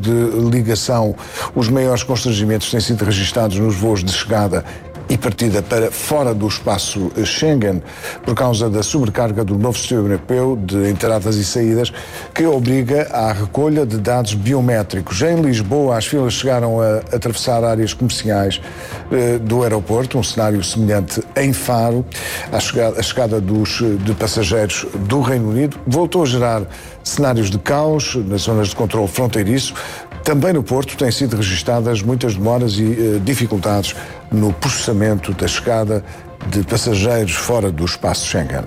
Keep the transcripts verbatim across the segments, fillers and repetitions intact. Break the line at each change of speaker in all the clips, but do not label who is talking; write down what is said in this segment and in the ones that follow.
de ligação, os maiores constrangimentos têm sido registados nos voos de chegada e partida para fora do espaço Schengen, por causa da sobrecarga do novo sistema europeu de entradas e saídas, que obriga à recolha de dados biométricos. Em Lisboa, as filas chegaram a atravessar áreas comerciais eh, do aeroporto, um cenário semelhante em Faro. A chegada, a chegada dos, de passageiros do Reino Unido voltou a gerar cenários de caos nas zonas de controle fronteiriço. Também no Porto têm sido registadas muitas demoras e eh, dificuldades no processamento da chegada de passageiros fora do espaço Schengen.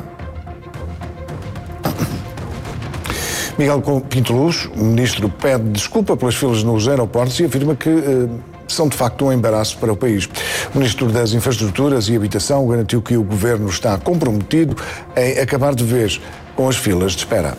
Miguel Pinto Luz, o ministro, pede desculpa pelas filas nos aeroportos e afirma que eh, são de facto um embaraço para o país. O ministro das Infraestruturas e Habitação garantiu que o governo está comprometido em acabar de vez com as filas de espera.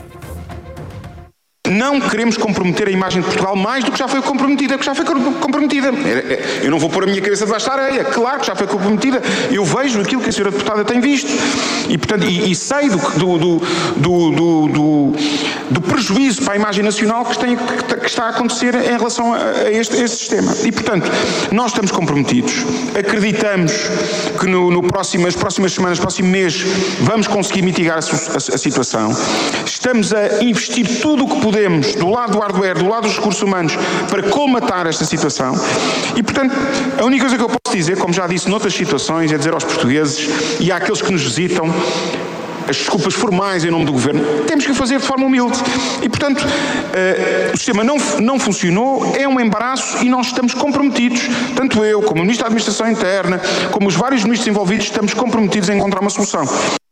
Não queremos comprometer a imagem de Portugal mais do que já foi comprometida, que já foi comprometida. Eu não vou pôr a minha cabeça debaixo da areia, claro que já foi comprometida. Eu vejo aquilo que a senhora deputada tem visto e, portanto, e, e sei do, do, do, do, do, do prejuízo para a imagem nacional que, tem, que está a acontecer em relação a, a, este, a este sistema. E, portanto, nós estamos comprometidos, acreditamos que no, no próximo, nas próximas semanas, no próximo mês, vamos conseguir mitigar a, a, a situação. Estamos a investir tudo o que podemos do lado do hardware, do lado dos recursos humanos, para colmatar esta situação. E, portanto, a única coisa que eu posso dizer, como já disse noutras situações, é dizer aos portugueses e àqueles que nos visitam, as desculpas formais em nome do Governo, temos que o fazer de forma humilde. E, portanto, uh, o sistema não, não funcionou, é um embaraço e nós estamos comprometidos, tanto eu, como o Ministro da Administração Interna, como os vários ministros envolvidos, estamos comprometidos em encontrar uma solução.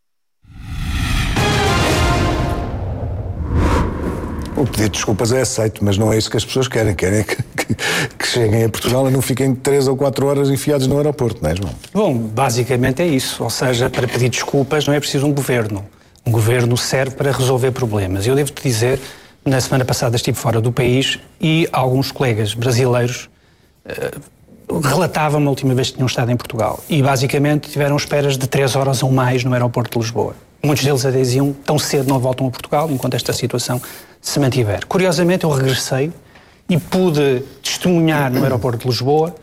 O pedido de desculpas é aceito, mas não é isso que as pessoas querem. Querem que, que, que cheguem a Portugal e não fiquem três ou quatro horas enfiados no aeroporto, não é, João?
Bom, basicamente é isso. Ou seja, para pedir desculpas não é preciso um governo. Um governo serve para resolver problemas. Eu devo-te dizer, na semana passada estive fora do país e alguns colegas brasileiros uh, relatavam-me a última vez que tinham estado em Portugal. E basicamente tiveram esperas de três horas ou mais no aeroporto de Lisboa. Muitos deles diziam tão cedo não voltam a Portugal enquanto esta situação se mantiver. Curiosamente, eu regressei e pude testemunhar no aeroporto de Lisboa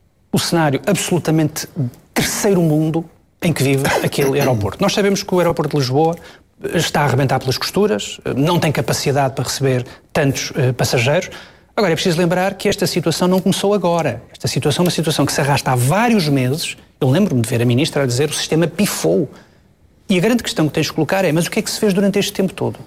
o cenário absolutamente terceiro mundo em que vive aquele aeroporto. Nós sabemos que o aeroporto de Lisboa está a arrebentar pelas costuras, não tem capacidade para receber tantos uh, passageiros. Agora, é preciso lembrar que esta situação não começou agora. Esta situação é uma situação que se arrasta há vários meses. Eu lembro-me de ver a ministra a dizer que o sistema pifou. E a grande questão que tens de colocar é, mas o que é que se fez durante este tempo todo?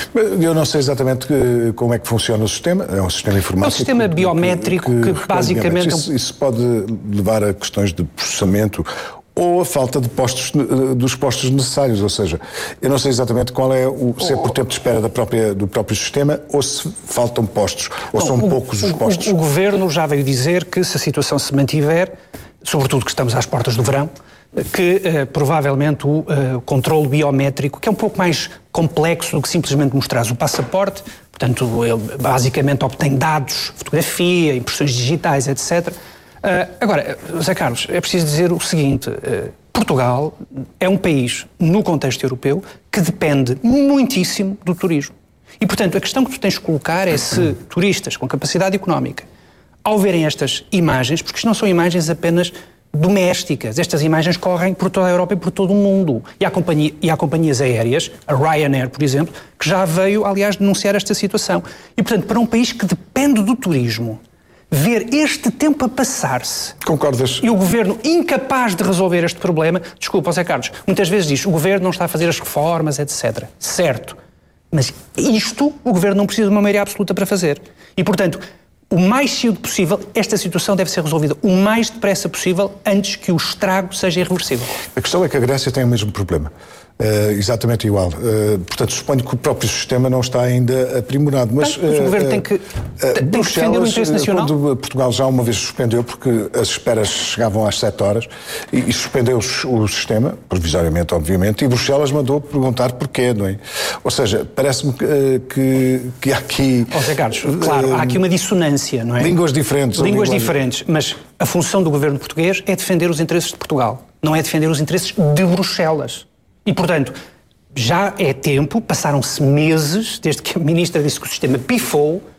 Eu não sei exatamente como é que funciona o sistema. É um sistema informático. É
um sistema biométrico que, que, que basicamente...
Isso, isso pode levar a questões de processamento ou a falta de postos, dos postos necessários. Ou seja, eu não sei exatamente qual é o... se é por tempo de espera da própria, do próprio sistema ou se faltam postos, ou não, são o, poucos os postos.
O, o Governo já veio dizer que se a situação se mantiver, sobretudo que estamos às portas do verão, que uh, provavelmente o uh, controle biométrico, que é um pouco mais complexo do que simplesmente mostrares o passaporte, portanto, ele basicamente obtém dados, fotografia, impressões digitais, etcétera. Uh, agora, Zé Carlos, é preciso dizer o seguinte, uh, Portugal é um país, no contexto europeu, que depende muitíssimo do turismo. E, portanto, a questão que tu tens de colocar é se turistas com capacidade económica, ao verem estas imagens, porque isto não são imagens apenas domésticas. Estas imagens correm por toda a Europa e por todo o mundo. E há, companhia, e há companhias aéreas, a Ryanair, por exemplo, que já veio, aliás, denunciar esta situação. E, portanto, para um país que depende do turismo, ver este tempo a passar-se...
Concordas?
E o Governo incapaz de resolver este problema... Desculpa, José Carlos, muitas vezes diz o Governo não está a fazer as reformas, etcétera. Certo. Mas isto o Governo não precisa de uma maioria absoluta para fazer. E, portanto... o mais cedo possível, esta situação deve ser resolvida o mais depressa possível antes que o estrago seja irreversível.
A questão é que a Grécia tem o mesmo problema. Uh, exatamente igual. Uh, portanto, suponho que o próprio sistema não está ainda aprimorado. Mas,
Bem, mas o Governo uh, tem que, uh, tem que defender o interesse nacional.
Quando Portugal já uma vez suspendeu, porque as esperas chegavam às sete horas, e, e suspendeu o, o sistema, provisoriamente, obviamente, e Bruxelas mandou perguntar porquê, não é? Ou seja, parece-me que, que, que há aqui...
Ó Zé Carlos, claro, uh, há aqui uma dissonância, não é?
Línguas diferentes.
Línguas diferentes, mas a função do Governo português é defender os interesses de Portugal, não é defender os interesses de Bruxelas. E, portanto, já é tempo, passaram-se meses, desde que a Ministra disse que o sistema pifou,